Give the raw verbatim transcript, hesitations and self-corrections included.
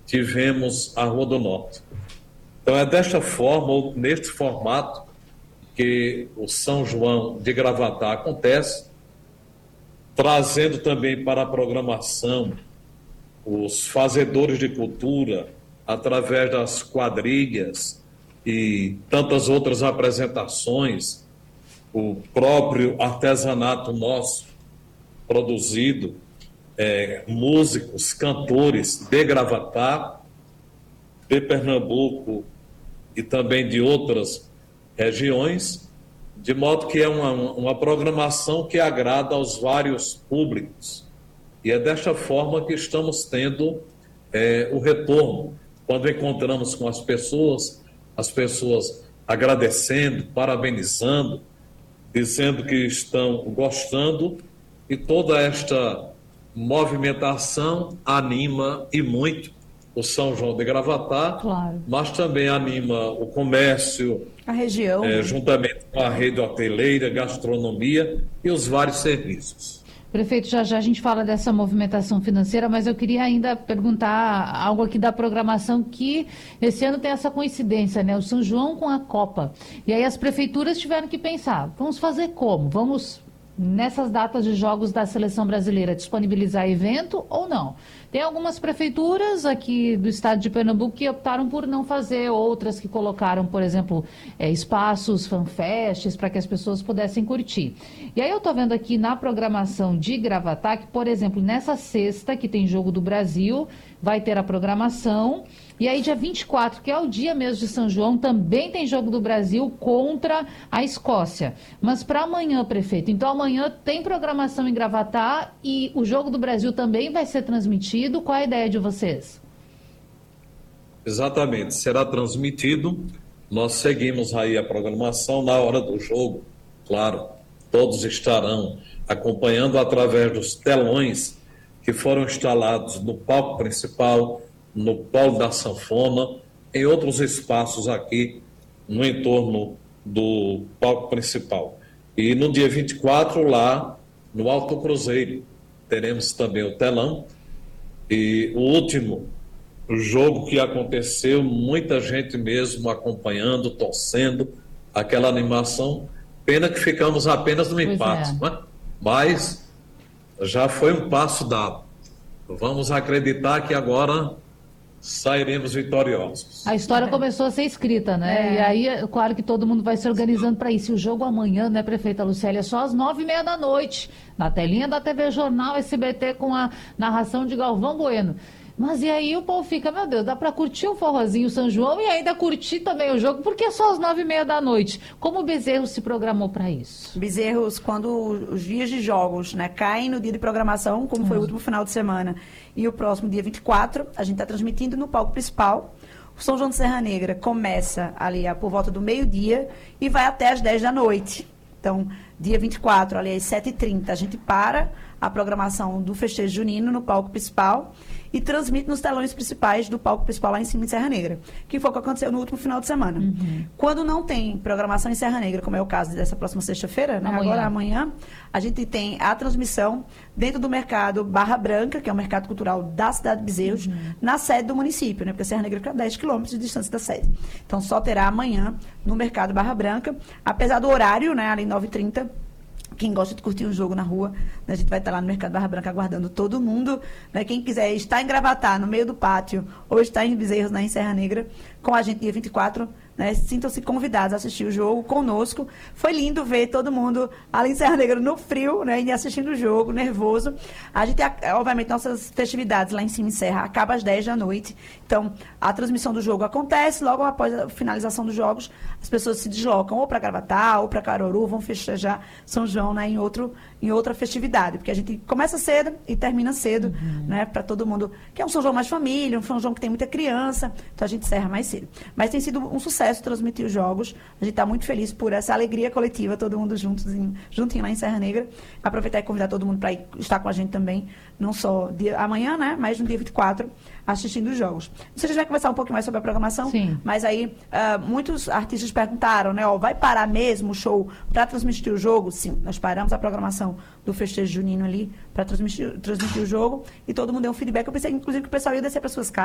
tivemos a Rua do Norte. Então é desta forma, ou neste formato, que o São João de Gravatá acontece, trazendo também para a programação os fazedores de cultura, através das quadrilhas e tantas outras apresentações, o próprio artesanato nosso produzido, é, músicos, cantores de Gravatá, de Pernambuco e também de outras regiões, de modo que é uma, uma programação que agrada aos vários públicos. E é desta forma que estamos tendo é, o retorno. Quando encontramos com as pessoas, as pessoas agradecendo, parabenizando, dizendo que estão gostando, e toda esta movimentação anima e muito o São João de Gravatá, claro, mas também anima o comércio, a região, é, né? juntamente com a rede hoteleira, gastronomia e os vários serviços. Prefeito, já já a gente fala dessa movimentação financeira, mas eu queria ainda perguntar algo aqui da programação, que esse ano tem essa coincidência, né? O São João com a Copa. E aí as prefeituras tiveram que pensar, vamos fazer como? Vamos, nessas datas de jogos da Seleção Brasileira, disponibilizar evento ou não? Tem algumas prefeituras aqui do estado de Pernambuco que optaram por não fazer, outras que colocaram, por exemplo, é, espaços, fanfests, para que as pessoas pudessem curtir. E aí eu estou vendo aqui na programação de Gravatá que, por exemplo, nessa sexta, que tem Jogo do Brasil, vai ter a programação. E aí, dia vinte e quatro, que é o dia mesmo de São João, também tem Jogo do Brasil contra a Escócia. Mas para amanhã, prefeito, então amanhã tem programação em Gravatá e o Jogo do Brasil também vai ser transmitido. Qual a ideia de vocês? Exatamente, será transmitido. Nós seguimos aí a programação na hora do jogo, claro, todos estarão acompanhando através dos telões que foram instalados no palco principal, no Polo da Sanfona, em outros espaços aqui no entorno do palco principal. E no dia vinte e quatro, lá no Alto Cruzeiro, teremos também o telão. E o último jogo que aconteceu, muita gente mesmo acompanhando, torcendo, aquela animação. Pena que ficamos apenas no empate, é. né? Mas já foi um passo dado. Vamos acreditar que agora sairemos vitoriosos. A história começou a ser escrita, né? É. E aí, é claro que todo mundo vai se organizando para isso. E o jogo amanhã, né, prefeita Lucélia, é só às nove e meia da noite, na telinha da T V Jornal S B T, com a narração de Galvão Bueno. Mas e aí o povo fica, meu Deus, dá para curtir o forrozinho São João e ainda curtir também o jogo, porque é só às nove e meia da noite. Como o Bezerro se programou para isso? Bezerros, quando os dias de jogos, né, caem no dia de programação, como foi o último final de semana, e o próximo dia vinte e quatro, a gente está transmitindo no palco principal. O São João de Serra Negra começa ali por volta do meio-dia e vai até às dez da noite. Então, dia vinte e quatro, ali às sete e trinta, a gente para a programação do festejo junino no palco principal e transmite nos telões principais do palco principal lá em cima em Serra Negra, que foi o que aconteceu no último final de semana. Uhum. Quando não tem programação em Serra Negra, como é o caso dessa próxima sexta-feira, né? Amanhã. Agora amanhã, a gente tem a transmissão dentro do mercado Barra Branca, que é o mercado cultural da cidade de Bezerros, uhum. na sede do município, né? Porque Serra Negra fica a dez quilômetros de distância da sede. Então, só terá amanhã no mercado Barra Branca, apesar do horário, né, ali nove e trinta, quem gosta de curtir um jogo na rua, né, a gente vai estar lá no Mercado Barra Branca aguardando todo mundo. Né, quem quiser estar em Gravatá, no meio do pátio, ou estar em Bezerros, né, em Serra Negra, com a gente dia vinte e quatro, né, sintam-se convidados a assistir o jogo conosco. Foi lindo ver todo mundo ali em Serra Negra no frio, né, e assistindo o jogo, nervoso. A gente, obviamente, nossas festividades lá em cima em Serra acabam às dez da noite. Então, a transmissão do jogo acontece, logo após a finalização dos jogos, as pessoas se deslocam ou para Gravatá ou para Caruaru, vão festejar São João, né, em, outro, em outra festividade, porque a gente começa cedo e termina cedo, uhum. né, para todo mundo, que é um São João mais família, um São João que tem muita criança, então a gente encerra mais cedo. Mas tem sido um sucesso transmitir os jogos, a gente está muito feliz por essa alegria coletiva, todo mundo juntos, em, juntinho lá em Serra Negra. Aproveitar e convidar todo mundo para estar com a gente também, não só dia, amanhã, né, mas no dia vinte e quatro, assistindo os jogos. Você já vai conversar um pouco mais sobre a programação, Sim. mas aí uh, muitos artistas perguntaram, né, ó, vai parar mesmo o show para transmitir o jogo? Sim, nós paramos a programação do festejo junino ali para transmitir, transmitir o jogo e todo mundo deu um feedback. Eu pensei, inclusive, que o pessoal ia descer para suas casas.